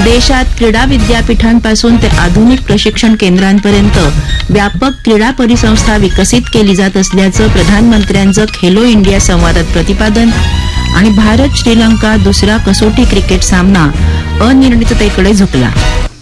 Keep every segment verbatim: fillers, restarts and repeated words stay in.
देशात क्रीडा विद्यापीठांपासून ते आधुनिक प्रशिक्षण केंद्रांपर्यंत व्यापक क्रीडा परिसंस्था विकसित केली जात असल्याचं प्रधानमंत्र्यांचं खेलो इंडिया संवादात प्रतिपादन. आणि भारत श्रीलंका दुसरा कसोटी क्रिकेट सामना अनिर्णिततेकडे झुकला.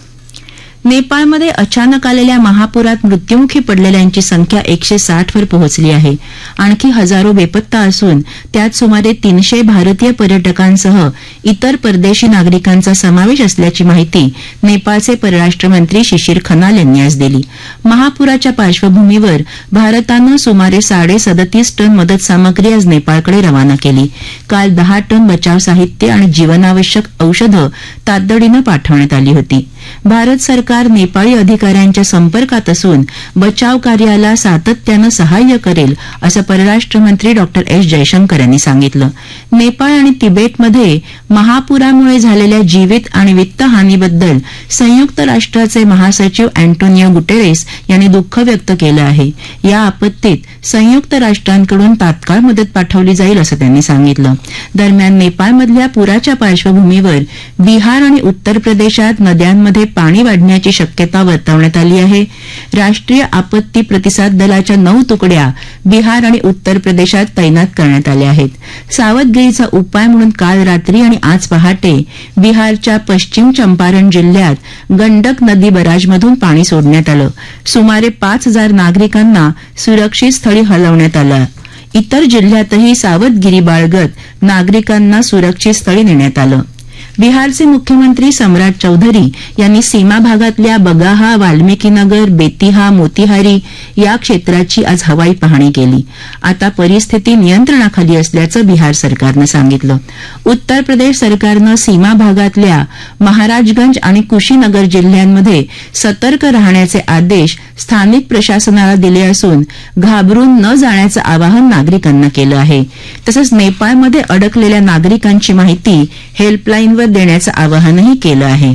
नेपाळमध्ये अचानक आलेल्या महापुरात मृत्युमुखी पडलेल्यांची संख्या एकशे साठ वर पोहोचली आहे. आणखी हजारो बेपत्ता असून त्यात सुमारे तीनशे भारतीय पर्यटकांसह इतर परदेशी नागरिकांचा समावेश असल्याची माहिती नेपाळचे परराष्ट्र मंत्री शिशिर खनाल यांनी आज दिली. महापुराच्या पार्श्वभूमीवर भारतानं सुमारे साडे सदतीस टन मदत सामग्री आज नेपाळकडे रवाना केली. काल दहा टन बचाव साहित्य आणि जीवनावश्यक औषधं तातडीनं पाठवण्यात आली होती. भारत सरकार नेपाळी अधिकाऱ्यांच्या संपर्कात असून बचाव कार्याला सातत्यानं सहाय्य करेल असं परराष्ट्र मंत्री डॉ एस जयशंकर यांनी सांगितलं. नेपाळ आणि तिबेटमध्ये महापुरामुळे झालेल्या जीवित आणि वित्त हानीबद्दल संयुक्त राष्ट्राचे महासचिव अँटोनियो गुटेरेस यांनी दुःख व्यक्त केलं आहे. या आपत्तीत संयुक्त राष्ट्रांकडून तात्काळ मदत पाठवली जाईल असं त्यांनी सांगितलं. दरम्यान नेपाळमधल्या पुराच्या पार्श्वभूमीवर बिहार आणि उत्तर प्रदेशात नद्यांमध्ये पाणी वाढण्याची शक्यता वर्तवण्यात आली आहे. राष्ट्रीय आपत्ती प्रतिसाद दलाच्या नऊ तुकड्या बिहार आणि उत्तर प्रदेशात तैनात करण्यात आल्या आहेत. सावधगिरीचा उपाय म्हणून काल रात्री आणि आज पहाटे बिहारच्या पश्चिम चंपारण जिल्ह्यात गंडक नदी बराजमधून पाणी सोडण्यात आलं. सुमारे पाच हजार नागरिकांना सुरक्षित स्थळी हलवण्यात आलं. इतर जिल्ह्यातही सावधगिरी बाळगत नागरिकांना सुरक्षित स्थळी नेण्यात आलं. बिहारचे मुख्यमंत्री सम्राट चौधरी यांनी सीमा भागातल्या बगाहा, वाल्मिकीनगर, बेतिहा, मोतीहारी या क्षेत्राची आज हवाई पाहणी केली. आता परिस्थिती नियंत्रणाखाली असल्याचं बिहार सरकारनं सांगितलं. उत्तर प्रदेश सरकारनं सीमा भागातल्या महाराजगंज आणि कुशीनगर जिल्ह्यांमध्ये सतर्क राहण्याचे आदेश स्थानिक प्रशासनाला दिले असून घाबरून न जाण्याचं आवाहन नागरिकांना केलं आहे. तसंच नेपाळमध्ये अडकलेल्या नागरिकांची माहिती हेल्पलाईनवर देण्याचं आवाहनही केलं आहे.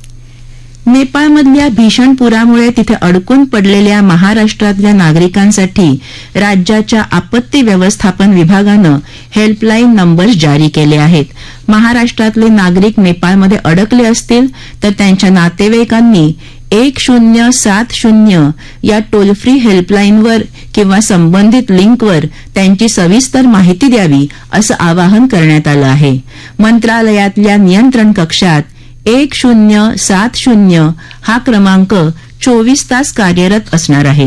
नेपाळमधल्या भीषण पुरामुळे तिथे अडकून पडलेल्या महाराष्ट्रातल्या नागरिकांसाठी राज्याच्या आपत्ती व्यवस्थापन विभागानं हेल्पलाईन नंबर्स जारी केले आहेत. महाराष्ट्रातले नागरिक नेपाळमध्ये अडकले असतील तर त्यांच्या नातेवाईकांनी एक शून्य सात शून्य या टोल फ्री हेल्पलाईनवर किंवा संबंधित लिंकवर त्यांची सविस्तर माहिती द्यावी असं आवाहन करण्यात आलं आहे. मंत्रालयातल्या नियंत्रण कक्षात एक शून्य सात शून्य हा क्रमांक चोवीस तास कार्यरत असणार आहे.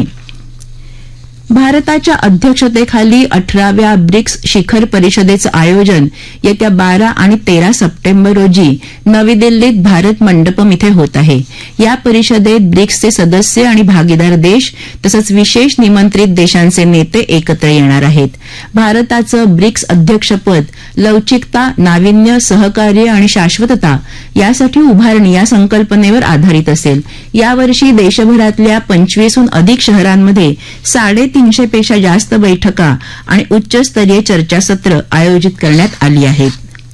भारताच्या अध्यक्षतेखाली अठराव्या ब्रिक्स शिखर परिषदेचं आयोजन येत्या बारा आणि तेरा सप्टेंबर रोजी नवी दिल्लीत भारत मंडपम इथे होत आहे. या परिषदेत ब्रिक्सचे सदस्य आणि भागीदार देश तसंच विशेष निमंत्रित देशांचे नेते एकत्र येणार आहेत. भारताचं ब्रिक्स अध्यक्षपद लवचिकता, नाविन्य, सहकार्य आणि शाश्वतता यासाठी उभारणी या संकल्पनेवर आधारित असेल. यावर्षी देशभरातल्या पंचवीसहून अधिक शहरांमध्ये साडे तीनशे पेक्षा जास्त बैठका आणि उच्चस्तरीय चर्चासत्र आयोजित करण्यात आली आहेत.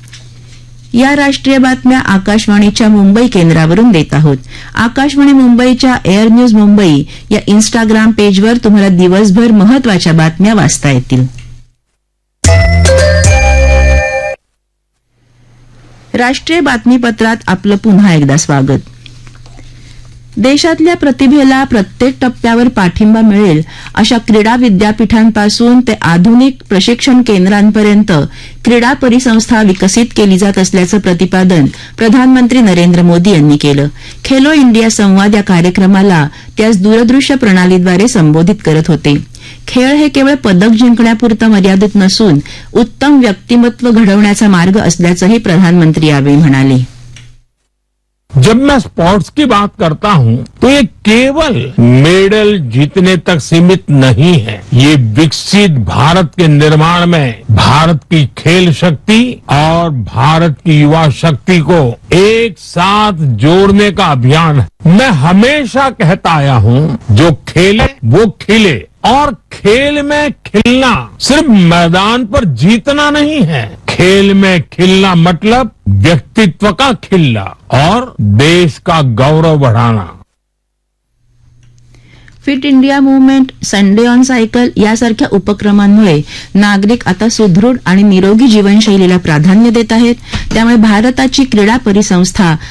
या राष्ट्रीय बातम्या आकाशवाणीच्या मुंबई केंद्रावरून देत आहोत. आकाशवाणी मुंबईच्या एअर न्यूज मुंबई या इन्स्टाग्राम पेजवर तुम्हाला दिवसभर महत्वाच्या बातम्या वाचता येतील. राष्ट्रीय बातमीपत्रात आपलं पुन्हा एकदा स्वागत. देशातल्या प्रतिभेला प्रत्येक टप्प्यावर पाठिंबा मिळेल अशा क्रीडा विद्यापीठांपासून ते आधुनिक प्रशिक्षण केंद्रांपर्यंत क्रीडा परिसंस्था विकसित केली जात असल्याचं प्रतिपादन प्रधानमंत्री नरेंद्र मोदी यांनी केलं. खेलो इंडिया संवाद या कार्यक्रमाला ते आज दूरदृश्य प्रणालीद्वारे संबोधित करत होते. खेळ हे केवळ पदक जिंकण्यापुरतं मर्यादित नसून उत्तम व्यक्तिमत्व घडवण्याचा मार्ग असल्याचंही प्रधानमंत्री यावेळी म्हणाले. जब मैं स्पोर्ट्स की बात करता हूं तो ये केवल मेडल जीतने तक सीमित नहीं है. ये विकसित भारत के निर्माण में भारत की खेल शक्ति और भारत की युवा शक्ति को एक साथ जोड़ने का अभियान है. मैं हमेशा कहता आया हूं जो खेले वो खिले, और खेल में खिलना सिर्फ मैदान पर जीतना नहीं है. खेल में खिलना मतलब व्यक्तित्व का खिलना और देश का गौरव बढ़ाना. Fit India movement, Sunday on cycle यासारख्या उपक्रमांमुळे नागरिक आता सुदृढ आणि निरोगी जीवनशैलीला प्राधान्य देत आहेत. त्यामुळे भारताची क्रीडा परिसंस्था